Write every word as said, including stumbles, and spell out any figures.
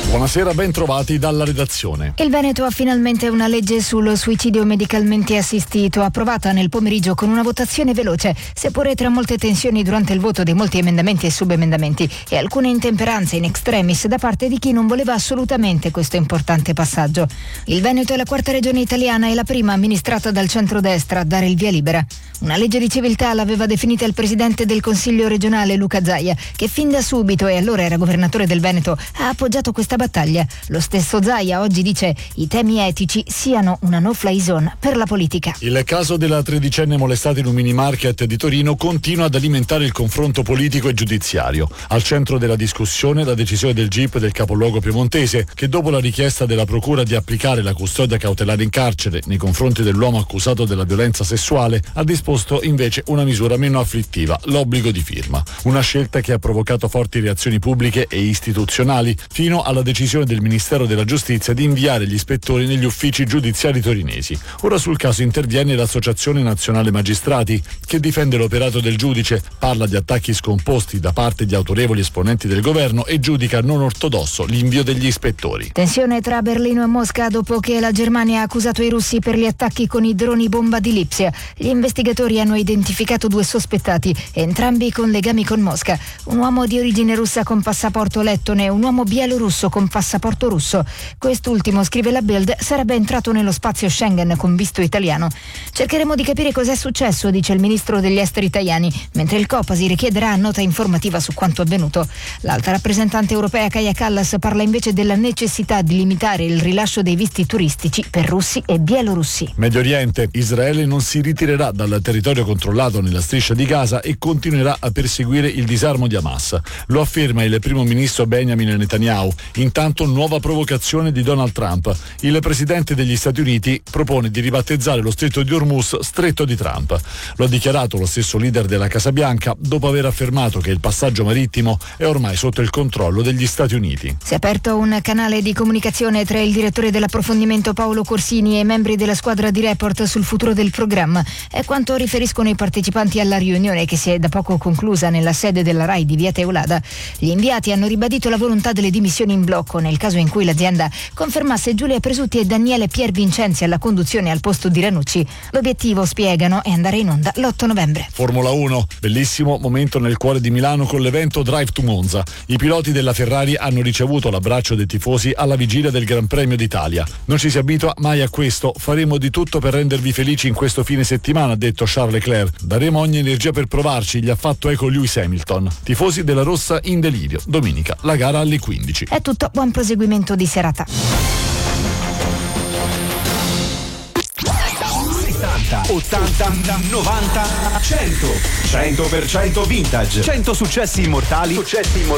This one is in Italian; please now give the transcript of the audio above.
Buonasera, ben trovati dalla redazione. Il Veneto ha finalmente una legge sullo suicidio medicalmente assistito, approvata nel pomeriggio con una votazione veloce, seppure tra molte tensioni durante il voto di molti emendamenti e subemendamenti e alcune intemperanze in extremis da parte di chi non voleva assolutamente questo importante passaggio. Il Veneto è la quarta regione italiana e la prima amministrata dal centrodestra a dare il via libera. Una legge di civiltà l'aveva definita il presidente del Consiglio regionale Luca Zaia, che fin da subito, e allora era governatore del Veneto, ha appoggiato questa battaglia. Lo stesso Zaia oggi dice i temi etici siano una no-fly zone per la politica. Il caso della tredicenne molestata in un mini market di Torino continua ad alimentare il confronto politico e giudiziario. Al centro della discussione la decisione del G I P del capoluogo piemontese, che dopo la richiesta della procura di applicare la custodia cautelare in carcere nei confronti dell'uomo accusato della violenza sessuale, ha disposto invece una misura meno afflittiva, l'obbligo di firma. Una scelta che ha provocato forti reazioni pubbliche e istituzionali, fino alla decisione del Ministero della Giustizia di inviare gli ispettori negli uffici giudiziari torinesi. Ora sul caso interviene l'Associazione Nazionale Magistrati, che difende l'operato del giudice, parla di attacchi scomposti da parte di autorevoli esponenti del governo e giudica non ortodosso l'invio degli ispettori. Tensione tra Berlino e Mosca dopo che la Germania ha accusato i russi per gli attacchi con i droni bomba di Lipsia. Gli investigatori hanno identificato due sospettati, entrambi con legami con Mosca. Un uomo di origine russa con passaporto lettone e un uomo bielorusso con passaporto russo. Quest'ultimo, scrive la Bild, sarebbe entrato nello spazio Schengen con visto italiano. Cercheremo di capire cos'è successo, dice il ministro degli esteri italiani, mentre il Copasir chiederà nota informativa su quanto avvenuto. L'alta rappresentante europea Kaja Kallas parla invece della necessità di limitare il rilascio dei visti turistici per russi e bielorussi. Medio Oriente. Israele non si ritirerà dal territorio controllato nella striscia di Gaza e continuerà a perseguire il disarmo di Hamas. Lo afferma il primo ministro Benjamin Netanyahu. Intanto nuova provocazione di Donald Trump. Il presidente degli Stati Uniti propone di ribattezzare lo stretto di Hormuz stretto di Trump. Lo ha dichiarato lo stesso leader della Casa Bianca dopo aver affermato che il passaggio marittimo è ormai sotto il controllo degli Stati Uniti. Si è aperto un canale di comunicazione tra il direttore dell'approfondimento Paolo Corsini e i membri della squadra di report sul futuro del programma. È quanto riferiscono i partecipanti alla riunione che si è da poco conclusa nella sede della RAI di Via Teulada. Gli inviati hanno ribadito la volontà delle dimissioni in blocco nel caso in cui l'azienda confermasse Giulia Presutti e Daniele Piervincenzi alla conduzione al posto di Ranucci. L'obiettivo, spiegano, è andare in onda l'otto novembre. Formula uno, bellissimo momento nel cuore di Milano con l'evento Drive to Monza. I piloti della Ferrari hanno ricevuto l'abbraccio dei tifosi alla vigilia del Gran Premio d'Italia. Non ci si abitua mai a questo, faremo di tutto per rendervi felici in questo fine settimana, ha detto Charles Leclerc. Daremo ogni energia per provarci, gli ha fatto eco Lewis Hamilton. Tifosi della Rossa in delirio. Domenica la gara alle quindici. È tutto, buon proseguimento di serata. settanta, ottanta, novanta, cento. cento per cento vintage. cento successi immortali. Successi immortali.